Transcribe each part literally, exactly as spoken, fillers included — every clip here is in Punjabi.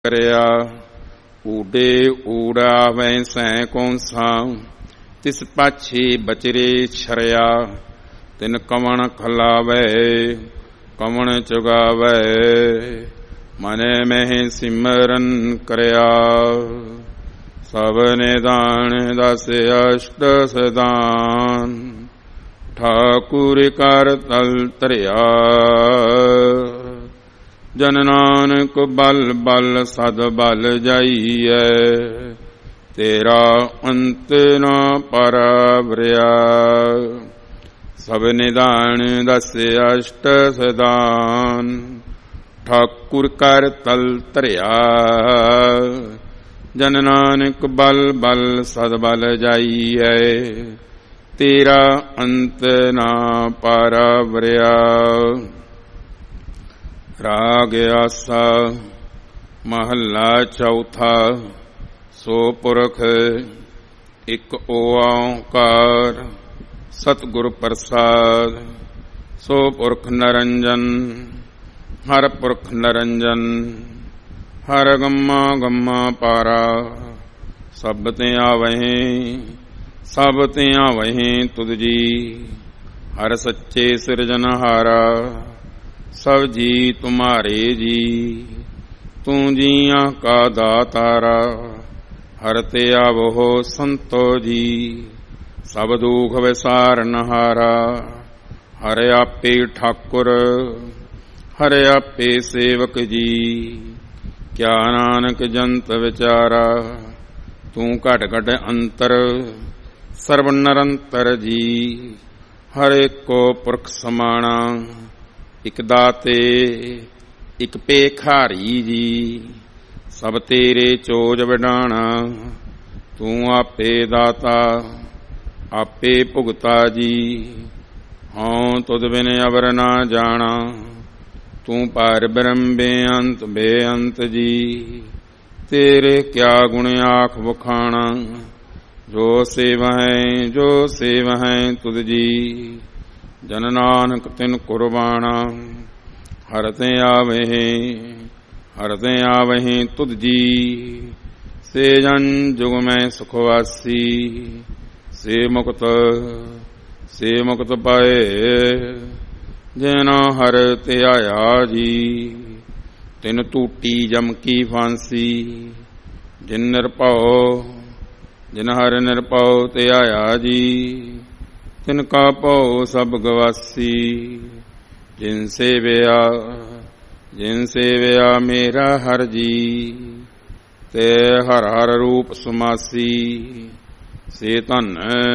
ਕਰਿਆ। ਊਡੇ ਊੜਾਵੈ ਸੈ ਕੌਂਸਾਂ, ਤਿਸ ਪਾਛੇ ਬਚਰੇ ਛਰਿਆ। ਤਿਨ ਕਵਣ ਖਲਾਵੈ ਕਵਣ ਚੁਗਾਵੈ, ਮਨੈ ਮਹਿ ਸਿਮਰਨ ਕਰਿਆ। ਸਭ ਨਿਦਾਨ ਦਸ ਅਸ਼ਟ ਸਦਾਨ, ਠਾਕੁਰ ਕਰ ਤਲ ਧਰਿਆ। ਜਨ ਨਾਨਕ ਬਲ ਬਲ ਸਦ ਬਲ ਜਾਈਐ, ਤੇਰਾ ਅੰਤ ਨਾ ਪਰਵਰਿਆ। ਸਭ ਨਿਦਾਨ ਦਸ ਅਸ਼ਟ ਸਦਾਨ, ਠਾਕੁਰ ਕਰ ਤਲ ਧਰਿਆ। ਜਨ ਨਾਨਕ ਬਲ ਬਲ ਸਦ ਬਲ ਜਾਈਐ, ਤੇਰਾ ਅੰਤ ਨਾ ਪਰਵਰਿਆ। ਰਾਗ ਆਸਾ ਮਹੱਲਾ ਚੌਥਾ। ਸੋ ਪੁਰਖ ਇਕ ਓੰਕਾਰ, ਸਤਿਗੁਰ ਪ੍ਰਸਾਦ। ਸੋ ਪੁਰਖ ਨਿਰੰਜਨ, ਹਰ ਪੁਰਖ ਨਿਰੰਜਨ। ਹਰ ਗੰਮਾ ਗੰਮਾ ਪਾਰਾ, ਸਭ ਤੇ ਆਵਹਿ ਸਭ ਤੇ ਆਵਹਿ ਤੁਧ ਜੀ। ਹਰ ਸੱਚੇ ਸਿਰਜਨਹਾਰਾ, ਸਭ ਜੀ ਤੁਮਾਰੇ ਜੀ। ਤੂੰ ਜੀਆਂ ਕਾ ਦਾਤਾਰਾ, ਹਰ ਤੇ ਆਵੋ ਸੰਤੋ ਜੀ। ਸਭ ਦੁਖ ਵਿਸਾਰਨਹਾਰਾ, ਹਰ ਆਪੇ ਠਾਕੁਰ ਹਰ ਆਪੇ ਸੇਵਕ ਜੀ। ਕਿਆ ਨਾਨਕ ਜੰਤ ਵਿਚਾਰਾ, ਤੂੰ ਘਟ ਘਟ ਅੰਤਰ ਸਰਬ ਨਿਰੰਤਰ ਜੀ। ਹਰ ਏਕੋ ਪੁਰਖ ਸਮਾਣਾ, ਇਕ ਦਾਤੇ ਇਕ ਭੇਖਾਰੀ ਜੀ। ਸਭ ਤੇਰੇ ਚੋਜ ਵਡਾਣਾ, ਤੂੰ ਆਪੇ ਦਾਤਾ ਆਪੇ ਭੁਗਤਾ ਜੀ। ਹਉ ਤੁਧ ਬਿਨ ਅਵਰ ਨਾ ਜਾਣਾ, ਤੂੰ ਪਰ ਬ੍ਰਹਮ ਬੇਅੰਤ ਬੇਅੰਤ ਜੀ। ਤੇਰੇ ਕਿਆ ਗੁਣ ਆਖ ਵਖਾਣਾ, ਜੋ ਸੇਵਹਿ ਜੋ ਸੇਵਹਿ ਤੁਧ ਜੀ। ਜਨ ਨਾਨਕ ਤਿਨ ਕੁਰਬਾਨਾ, ਹਰ ਤੇ ਆਵਹਿ ਹਰ ਤੇ ਆਵਹਿ ਤੁਧ ਜੀ। ਸੇ ਜਨ ਜੁਗ ਮੈਂ ਸੁਖ ਵਾਸੀ, ਸੇ ਮੁਕਤ ਸੇ ਮੁਕਤ ਪਾਏ। ਜਿਨਾ ਹਰ ਧਿਆਇਆ ਜੀ, ਤਿਨ ਟੂਟੀ ਜਮ ਕੀ ਫਾਂਸੀ। ਜਿਨ ਨਿਰਭਉ ਜਿਨ ਹਰ ਨਿਰਭਉ ਧਿਆਇਆ ਜੀ, ਤਿਨ ਕਾ ਭਉ ਸਭ ਗਵਾਸੀ। ਜਿਨ ਸੇਵਿਆ ਜਿਨ ਸੇਵਿਆ ਮੇਰਾ ਹਰ ਜੀ, ਤੇ ਹਰ ਹਰ ਰੂਪ ਸਮਾਸੀ। ਸੇ ਧਨ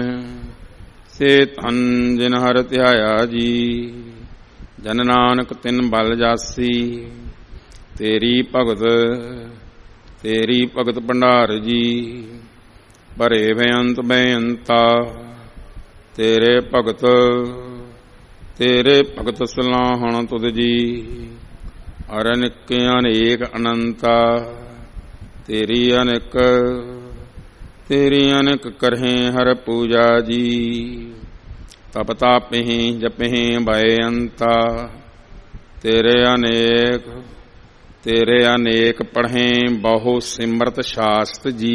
ਸੇ ਧਨ ਜਿਨ ਹਰ ਧਿਆਇਆ ਜੀ। ਜਨ ਨਾਨਕ ਤਿਨ ਬਲ ਜਾਸੀ। ਤੇਰੀ ਭਗਤ ਤੇਰੀ ਭਗਤ ਭੰਡਾਰ ਜੀ। ਭਰੇ ਬੇਅੰਤ ਬੇਅੰਤਾ, ਤੇਰੇ ਭਗਤ ਤੇਰੇ ਭਗਤ ਸਲਾਹਣ ਤੁਧ ਜੀ। ਅਰਨਿਕ ਅਨੇਕ ਅਨੰਤਾ, ਤੇਰੀ ਅਨੇਕ ਤੇਰੀ ਅਨੇਕ ਕਰਹਿ ਹਰ ਪੂਜਾ ਜੀ। ਤਪ ਤਾਪਹਿ ਜਪਹਿ ਬੇਅੰਤਾ, ਤੇਰੇ ਅਨੇਕ ਤੇਰੇ ਅਨੇਕ ਪੜ੍ਹੇ ਬਹੁ ਸਿਮਰਤ ਸ਼ਾਸਤ ਜੀ।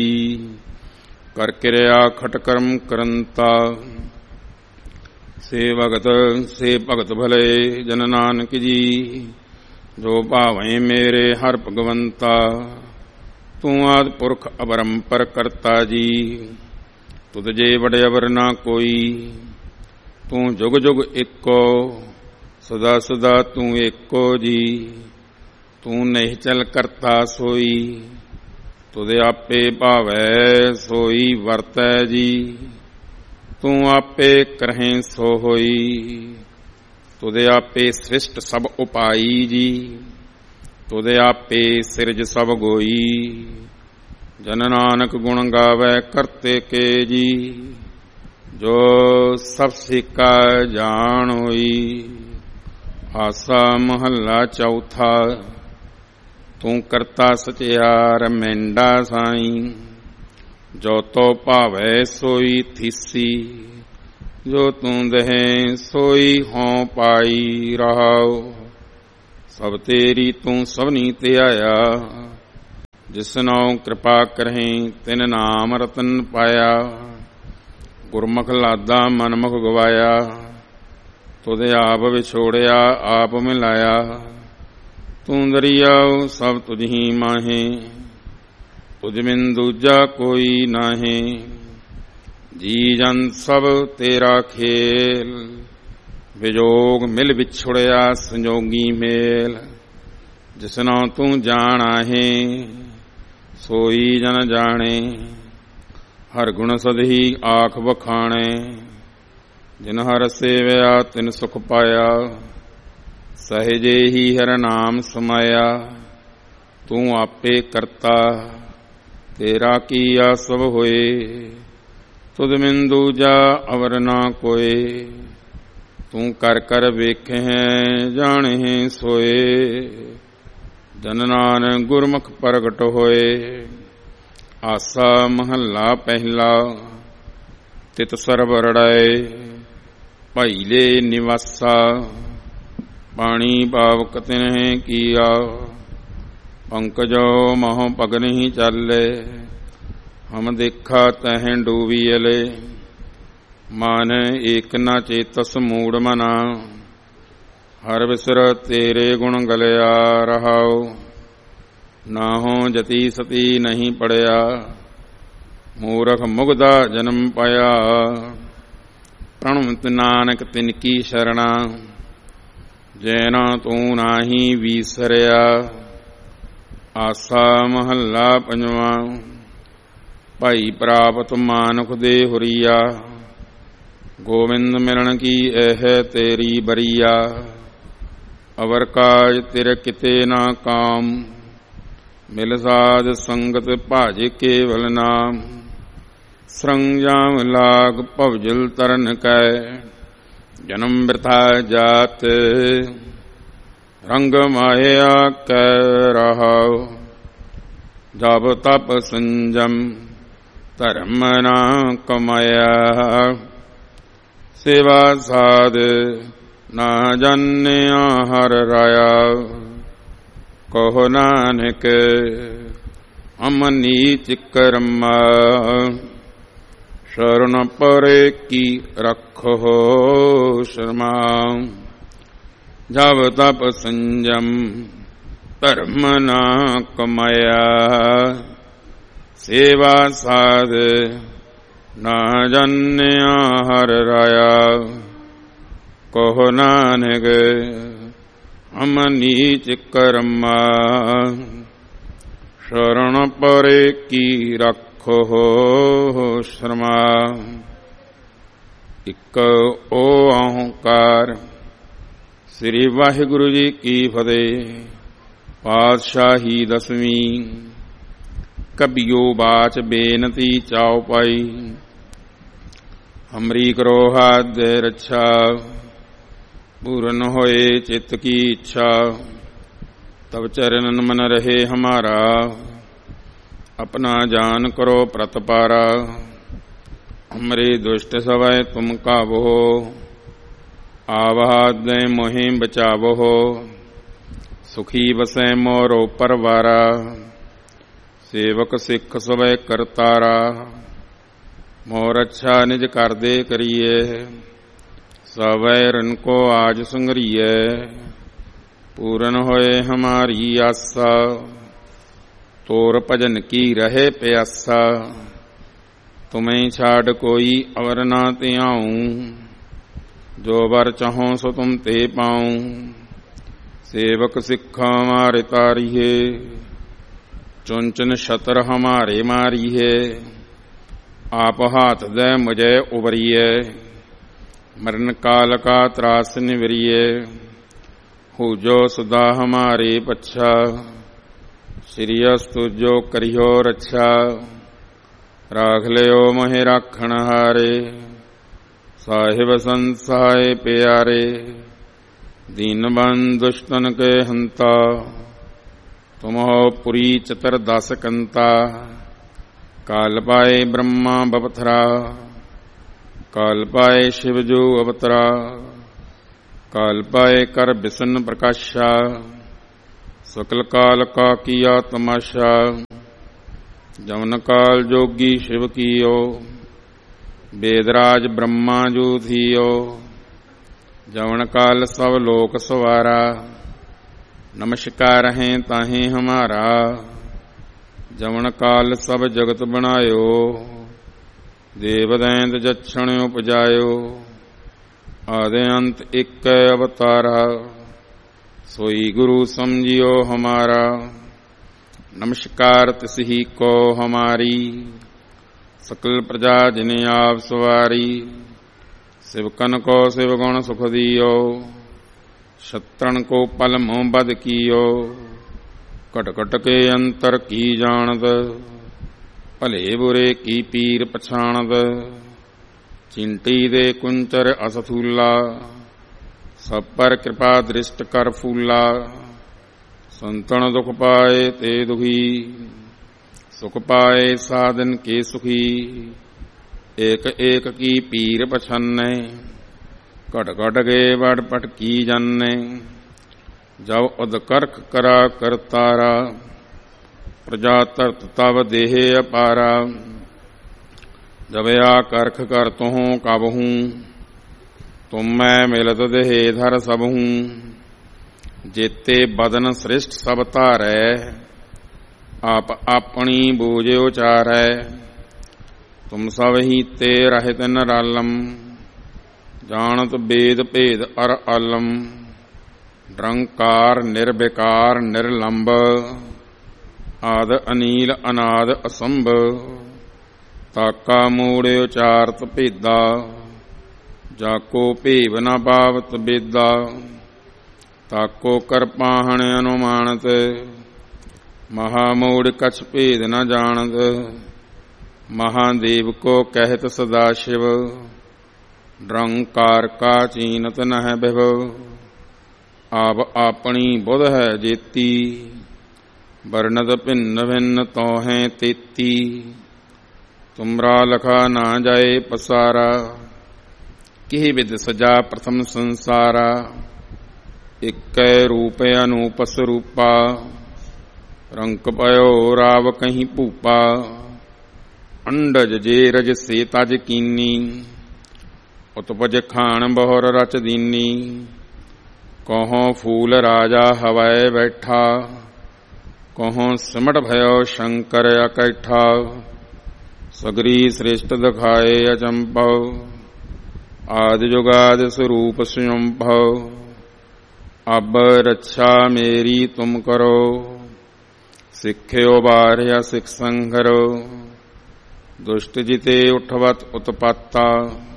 ਕਰ ਕਿਰਿਆ ਖਟ ਕਰਮ ਕਰੰਤਾ, ਸੇ ਭਗਤ ਸੇ ਭਗਤ ਭਲੇ ਜਨ ਨਾਨਕ ਜੀ। ਜੋ ਭਾਵੇਂ ਮੇਰੇ ਹਰ ਭਗਵੰਤਾ, ਤੂੰ ਆਦਿ ਪੁਰਖ ਅਪਰੰਪਰ ਕਰਤਾ ਜੀ। ਤੁਧ ਜੇ ਵਡ ਅਵਰ ਨਾ ਕੋਈ, ਤੂੰ ਜੁਗ ਜੁਗ ਏਕੋ ਸਦਾ ਸਦਾ ਤੂੰ ਏਕੋ ਜੀ। ਤੂੰ ਨਹੀਂ ਚਲ ਕਰਤਾ ਸੋਈ, ਤੁਧ ਆਪੇ ਭਾਵੈ ਸੋਈ ਵਰਤੈ ਜੀ। ਤੂੰ ਆਪੇ ਕਰਹਿ ਸੋ ਹੋਈ, ਤੁਧ ਆਪੇ ਸ੍ਰਿਸ਼ਟ ਸਭ ਉਪਾਈ ਜੀ। ਤੁਧ ਆਪੇ ਸਿਰਜ ਸਭ ਗੋਈ, ਜਨ ਨਾਨਕ ਗੁਣ ਗਾਵੈ ਕਰਤੇ ਕੇ ਜੀ। ਜੋ ਸਭ ਸਿਕਾ ਜਾਣ ਹੋਈ। ਆਸਾ ਮਹੱਲਾ ਚੌਥਾ। ਤੂੰ ਕਰਤਾ ਸਚਿਆਰ ਮੈਂਡਾ ਸਾਈਂ, ਜੋ ਤੋ ਭਾਵੈ ਸੋਈ ਥੀਸੀ। ਜੋ ਤੂੰ ਦਹੈ ਸੋਈ ਹੋਂ ਪਾਈ ਰਹਾਉ। ਸਭ ਤੇਰੀ ਤੂੰ ਸਭਨੀ ਧਿਆਇਆ, ਜਿਸਨੋ ਕਿਰਪਾ ਕਰਹੀਂ ਤਿਨ ਨਾਮ ਰਤਨ ਪਾਇਆ। ਗੁਰਮੁਖ ਲਾਦਾ ਮਨਮੁਖ ਗਵਾਇਆ, ਤੁਧ ਆਪ ਵਿਛੋੜਿਆ ਆਪ ਮਿਲਾਇਆ। ਤੂੰ ਦਰਿਆਉ ਸਭ ਤੁਝੀ ਮਾਹੇ, ਤੁਝ ਬਿਨ ਦੂਜਾ ਕੋਈ ਨਾਹੀ। ਜੀ ਜਨ ਸਭ ਤੇਰਾ ਖੇਲ, ਵਿਜੋਗ ਮਿਲ ਵਿਛੁੜਿਆ ਸੰਜੋਗੀ ਮੇਲ। ਜਿਸਨੋ ਤੂੰ ਜਾਣਾਹੇ, ਸੋਈ ਜਨ ਜਾਣੇ। ਹਰ ਗੁਣ ਸਦਹੀ ਆਖ ਬਖਾਣੇ, ਜਿਨ ਹਰ ਸੇਵਿਆ ਤਿਨ ਸੁਖ ਪਾਇਆ। ਸਹਿਜੇ ਹੀ ਹਰ ਨਾਮ ਸਮਾਇਆ, ਤੂੰ ਆਪੇ ਕਰਤਾ ਤੇਰਾ ਕੀਆ ਸਭ ਹੋਏ। ਤੁਧ ਬਿਨ ਦੂਜਾ ਅਵਰ ਨਾ ਕੋਏ, ਤੂੰ ਕਰ ਕਰ ਵੇਖਹਿ ਜਾਣਹਿ ਸੋਏ। ਜਨ ਨਾਨਕ ਗੁਰਮੁਖ ਪ੍ਰਗਟ ਹੋਏ। ਆਸਾ ਮਹੱਲਾ ਪਹਿਲਾ। ਤਿਤ ਸਰਬ ਰੜਾਏ ਭਾਈਲੇ ਨਿਵਾਸਾ, ਪਾਣੀ ਪਾਵਕ ਤਿਨਹਿ ਕੀਆ। ਪੰਕਜੋ ਮਹੁ ਪਗ ਨਹੀਂ ਚਾਲੇ, ਹਮ ਦੇਖਾ ਤਹਿ ਡੂਬੀਅਲੇ। ਮਨ ਏਕ ਨਾ ਚੇਤਸ ਮੂੜ ਮਨਾ, ਹਰ ਵਿਸਰ ਤੇਰੇ ਗੁਣ ਗਲਿਆ ਰਹਾਉ। ਨਾਹੋ ਜਤੀ ਸਤੀ ਨਹੀਂ ਪੜਿਆ, ਮੂਰਖ ਮੁਗਧਾ ਜਨਮ ਪਾਇਆ। ਪ੍ਰਣਮਿਤ ਨਾਨਕ ਤਿਨ ਕੀ ਸ਼ਰਣਾ, ਜੈਨਾ ਤੂੰ ਨਾਹੀ ਵੀਸਰਿਆ। ਆਸਾ ਮਹੱਲਾ ਪੰਜਵਾ। ਭਾਈ ਪ੍ਰਾਪਤ ਮਾਨੁਖ ਦੇ ਹੁਰੀਆ, ਗੋਵਿੰਦ ਮਿਲਣ ਕੀ ਇਹ ਤੇਰੀ ਬਰੀਆ। ਅਵਰ ਕਾਜ ਤੇਰੇ ਕਿਤੇ ਨਾ ਕਾਮ, ਮਿਲ ਸਾਧ ਸੰਗਤ ਭਾਜ ਕੇਵਲ ਨਾਮ। ਸਰੰਜਾਮ ਲਾਗ ਭਵਜਲ ਤਰਨ ਕੈ, ਜਨਮ ਬਿਰਥਾ ਜਾਤ ਰੰਗ ਮਾਇਆ ਕੈ ਰਹਾਉ। ਜਬ ਤਪ ਸੰਜਮ ਧਰਮ ਨਾ ਕਮਾਇਆ, ਸੇਵਾ ਸਾਧ ਨਾ ਜਾਣਿਆ ਹਰ ਰਾਇਆ। ਕਹੋ ਨਾਨਕ ਹਮ ਨੀਚ ਕਰਮਾ, ਸ਼ਰਨ ਪਰੇ ਕੀ ਰੱਖੋ ਸ਼ਰਮਾ। ਜਬ ਤਪ ਸੰਜਮ ਧਰਮ ਨਾ ਕਮਾਇਆ, ਸੇਵਾ ਸਾਧ ਨਾ ਜਾਣਿਆ ਹਰ ਰਾਇਆ। ਕਹੋ ਨਾਨਕ ਹਮ ਨੀਚ ਕਰਮਾ, ਸ਼ਰਨ ਪਰੇ ਕੀ ਰੱਖੋ ਸ਼ਰਮਾ। ਇਕ ਓੰਕਾਰ। ਸ੍ਰੀ ਵਾਹਿਗੁਰੂ ਜੀ ਕੀ ਫਤਿਹ। ਪਾਤਸ਼ਾਹੀ ਦਸਵੀਂ। ਕਬਿਓ ਬਾਚ ਬੇਨਤੀ ਚਾਉ ਪਾਈ, ਹਮਰੀ ਕਰੋ ਹੱਦ ਰੱਛਾ। ਪੂਰਨ ਹੋਏ ਚਿੱਤ ਕੀ ਇੱਛਾ, ਤਬ ਚਰਨ ਮਨ ਰਹੇ ਹਮਾਰਾ। अपना जान करो प्रतपारा, हमरे दुष्ट सवै तुम काबो। आवाद मोहि बचावो, सुखी बसै मोरो परवारा। सेवक सिख सवै करतारा, मोर अच्छा निज कर दे करिए। सवै रन को आज संगरिए, पूरन होए हमारी आसा। तोर भजन की रहे प्यासा, तुम्हें छाड़ कोई अवर ना त्याऊं। जो वर चाहो सो तुम ते पाऊं। सेवक सिखा हमारे तारिये, चुन चुन शतर हमारे मारिये। आप हाथ दे मुझे उबरिए, मरण काल का त्रास निवरिए। हो जो सदा हमारे पच्छा, श्रीअस्तु जो करियो रक्षा। राख लियो मोहि राखण हारे, साहिब संत सहाय प्यारे। दीन बंधु दुष्टन के हंता, तुम हो पुरी चतर दस कंता। काल पाए ब्रह्मा बपथरा, काल पाए शिवजू अवतरा। काल पाए कर बिसन प्रकाशा, सकल काल का किया तमाशा। जवन काल जोगी शिव कीयो, वेदराज ब्रह्मा जू थियो। जवन काल सब लोक सवारा, नमस्कार है ताहे हमारा। जवन काल सब जगत बनायो, देव दैंत जक्षण उपजायो। आदि अंत एक अवतारा, सोई गुरु समझियो हमारा। नमस्कार तिसही को हमारी, सकल प्रजा जिने आप सवारी। शिवकन को शिवगुण सुख दियो, शत्रन को पल मोह बद कियो। कट कट के अंतर की जानत, भले बुरे की पीर पछाणत। चिंटी दे कुंचर असथूला, सब पर कृपा दृष्ट कर फूला। संतन दुख पाए ते दुखी, सुख पाए साधन के सुखी। एक एक की पीर पछन्ने, कट कट गे बड़ पट की जन्ने। जब उदकर्क करा करतारा, प्रजा तरत तब देहे अपारा। जब या करख कर तुहूँ कबहूँ, तुम मैं मिलत देहे धर सबहूँ। जेते बदन श्रेष्ठ सब तारै, आप अपनी बूझ उचारै। तुम सब ही ते रहित निरालम, जानत वेद भेद अर आलम। निरंकार निर्विकार निर्लंब, आद अनील अनाद असंभ। ताका मूड़ उचारत भेदा, जाको भेव न पावत बेदा। ताको कर पाहण अनुमानत, महामूढ़ कछ भेद न जानत। महादेव को कहत सदाशिव, निरंकार का चीनत न है विभव। आप अपनी बुध है जेती, वर्णत भिन्न भिन्न तो है तेती। तुमरा लखा ना जाए पसारा, किहि विद सजा प्रथम संसारा। एक रूप अनूप स्वरूपा, रंक पयो राव कहीं भूपा। अंडज जे रज से तज कीनी, उत्पज खान बहुर रच दीनी। कहों फूल राजा हवाए बैठा, कहों सिमट भयो शंकर अकैठा। सगरी श्रेष्ठ दिखाए अचंभव, आदि जुगादि स्वरूप स्वयंभव। अब रक्षा मेरी तुम करो, सिख्यो बारया सिख संघरो। दुष्ट जिते उठवत उत्पत्ता,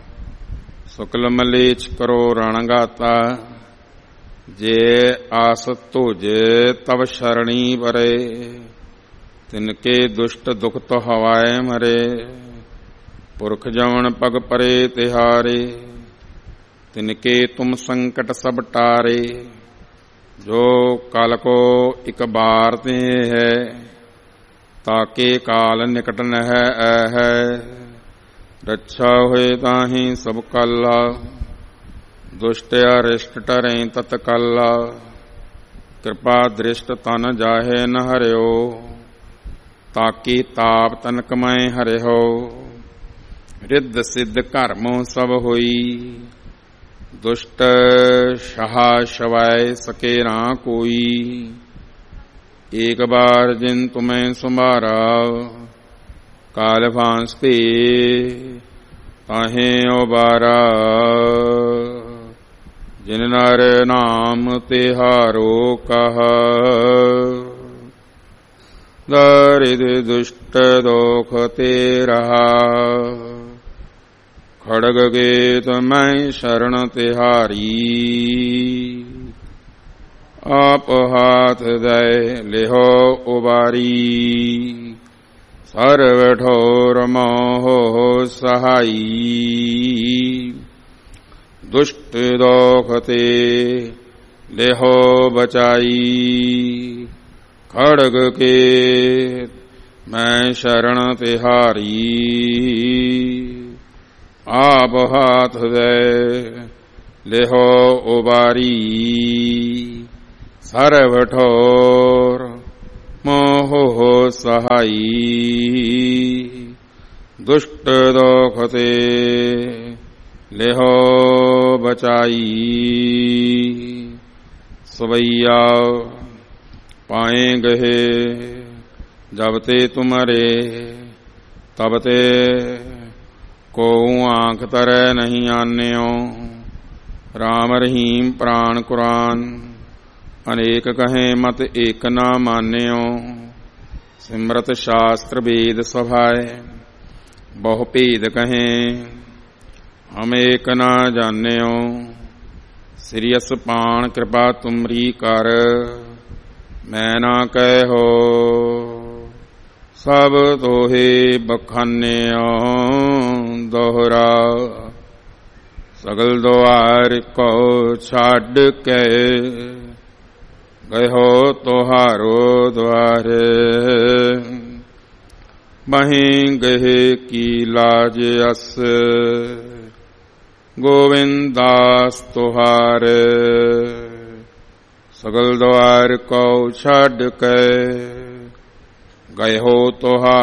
शुक्ल मलेच्छ करो रणगाता। जे आस तुझे तब शरणी परे, तिनके दुष्ट दुख तो हवाए मरे। पुरख जवन पग परे तिहारे, तिनके तुम संकट सब टारे। जो काल को एक बार ते है, ताके काल निकट न है है। रक्षा हुए ताहि सब कल्ला, दुष्ट अरिष्ट टरें तत्कल्ला। कृपा दृष्ट तन जाहे न हरियो, ताकि ताप तनक मैं हरिहो। रिद्ध सिद्ध कर्मों सब होई, दुष्ट शहा शवाय सके ना कोई। एक बार जिन तुम्हें सुमारा, काल भांस पे ताहे उबारा। जिन नर नाम तिहारो कहा, दारिद्र दुष्ट दोख ते रहा। खड़ग गेत मैं शरण तिहारी, आप हाथ दय लेहो उबारी। सर्व ठोर मोह सहाई, दुष्ट दोखते लेहो बचाई। खड़ग के मैं शरण तिहारी, आप हाथ दे लेहो उबारी। सर्व ठोर मोह ਹੋ ਸਹਾਈ। ਦੁਸ਼ਟ ਦੋਖ ਤੇ ਲਿਹੋ ਬਚਾਈ। ਸਵਈਆ ਪਾਏ ਗਏ ਜਬ ਤੇ ਤੁਮਰੇ, ਤਬ ਤੇ ਕੋ ਆਂਖ ਤਰੈ ਨਹੀਂ ਆਨਿਓ। ਰਾਮ ਰਹੀਮ ਪ੍ਰਾਨ ਕੁਰਾਨ, ਅਨੇਕ ਕਹੇ ਮਤ ਏਕ ਨਾ ਮਾਨਿਓ। ਸਿਮਰਤ ਸ਼ਾਸਤਰ ਵੇਦ ਸਭਾਏ, ਬਹੁ ਭੇਦ ਕਹੇ ਹਮ ਏਕ ਨਾ ਜਾਣਿਓ। ਸ੍ਰੀ ਅਸਪਾਨ ਕਿਰਪਾ ਤੁਮਰੀ ਕਰ, ਮੈਂ ਨਾ ਕਹਿਓ। ਸਭ ਤੋਹੇ ਬਖਾਨਿਓ ਦੋਹਰਾ, ਸਗਲ ਦੁਆਰ ਕੋ ਛੱਡ ਕੇ। ਗਇਓ ਤੁਹਾਰੋ ਦੁਆਰੇ, ਮਹੀਂ ਗਏ ਕੀ ਲਾਜ ਅਸ। ਗੋਵਿੰਦ ਦਾਸ ਤੁਹਾਰੇ, ਸਗਲ ਦੁਆਰ ਕੋ ਛੱਡ ਕੇ। ਗਇਓ ਤੁਹਾਰ